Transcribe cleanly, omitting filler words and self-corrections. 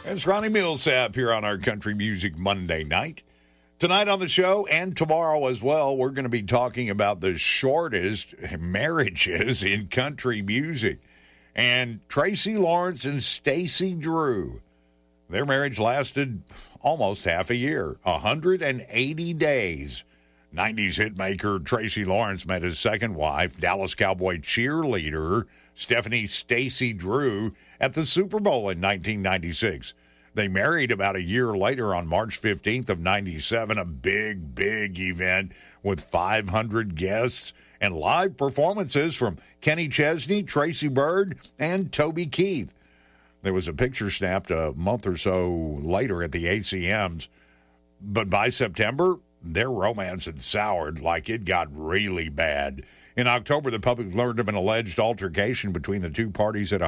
It's Ronnie Millsap here on our Country Music Monday night. Tonight on the show and tomorrow as well, we're going to be talking about the shortest marriages in country music. And Tracy Lawrence and Stacey Drew, their marriage lasted almost half a year, 180 days. 90s hitmaker Tracy Lawrence met his second wife, Dallas Cowboy cheerleader Stephanie Stacey Drew, at the Super Bowl in 1996. They married about a year later on March 15th of 97, a big, big event with 500 guests and live performances from Kenny Chesney, Tracy Byrd, and Toby Keith. There was a picture snapped a month or so later at the ACMs, but by September, their romance had soured like it got really bad. In October, the public learned of an alleged altercation between the two parties at a